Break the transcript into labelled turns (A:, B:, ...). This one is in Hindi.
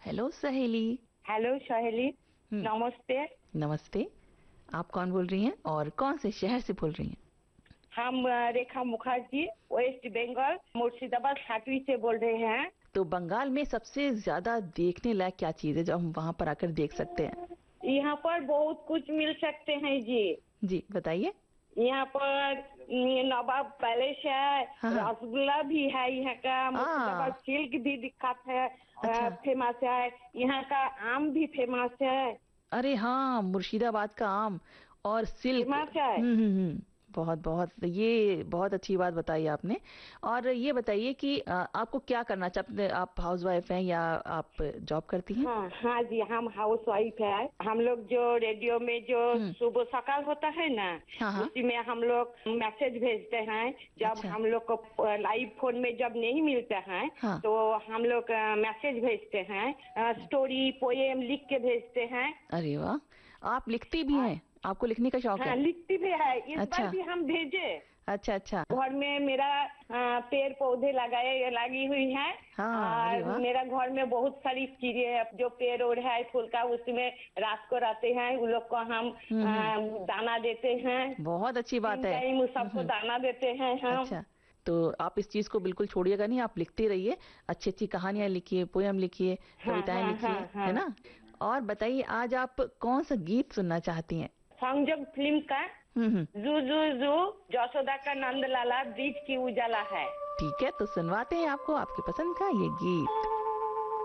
A: हेलो सहेली।
B: हेलो सहेली। नमस्ते।
A: नमस्ते। आप कौन बोल रही हैं और कौन से शहर से बोल रही हैं?
B: हम रेखा मुखर्जी वेस्ट बंगाल मुर्शिदाबाद छाटवी से बोल रहे हैं।
A: तो बंगाल में सबसे ज्यादा देखने लायक क्या चीज है जो हम वहाँ पर आकर देख सकते हैं?
B: यहाँ पर बहुत कुछ मिल सकते हैं जी।
A: जी बताइए।
B: यहाँ पर नवाब पैलेस है।
A: हाँ।
B: रसगुल्ला भी है यहाँ का। मुर्शिदाबाद सिल्क भी विख्यात है।
A: अच्छा।
B: फेमस है। यहाँ का आम भी फेमस है।
A: अरे हाँ, मुर्शिदाबाद का आम और सिल्क।
B: फेमस है।
A: बहुत बहुत, ये बहुत अच्छी बात बताई आपने। और ये बताइए कि आपको क्या करना चाहते, आप हाउसवाइफ हैं या आप जॉब करती हैं?
B: हाँ हाँ जी, हम हाउस वाइफ है। हम लोग जो रेडियो में जो सुबह सकाल होता है ना,
A: हाँ।
B: उसी में हम लोग मैसेज भेजते हैं। जब
A: अच्छा।
B: हम लोग को लाइव फोन में जब नहीं मिलता है
A: हाँ।
B: तो हम लोग मैसेज भेजते हैं, स्टोरी पोएम लिख के भेजते हैं।
A: अरे वाह, आप लिखती भी हैं? आपको लिखने का शौक
B: हाँ,
A: है?
B: लिखती भी है। इस
A: अच्छा।
B: बार भी हम भेजे।
A: अच्छा अच्छा।
B: घर में मेरा पेड़ पौधे लगी हुई है।
A: हाँ, अरे
B: और
A: वाह।
B: मेरा घर में बहुत सारी चीजें जो पेड़ ओड़ है फूल का, उसमें रात को रहते हैं उन लोग को हम दाना देते हैं।
A: बहुत अच्छी बात है।
B: टाइम सबको दाना देते हैं हम।
A: अच्छा, तो आप इस चीज को बिल्कुल छोड़िएगा नहीं, आप लिखते रहिए। अच्छी अच्छी कहानियां लिखिए, पोयम लिखिए, कविताएं लिखिए, है ना? और बताइए, आज आप कौन सा गीत सुनना चाहती हैं?
B: संजोग फिल्म का जू जू जू जसोदा का नंद लाला ब्रिज की उजाला है।
A: ठीक है, तो सुनवाते हैं आपको आपके पसंद का ये गीत।